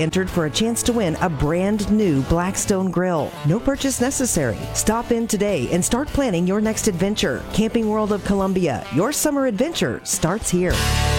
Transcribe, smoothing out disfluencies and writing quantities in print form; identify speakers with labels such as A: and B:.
A: entered for a chance to win a brand new Blackstone grill. No purchase necessary. Stop in today and start planning your next adventure. Camping World of Columbia, your summer adventure starts here.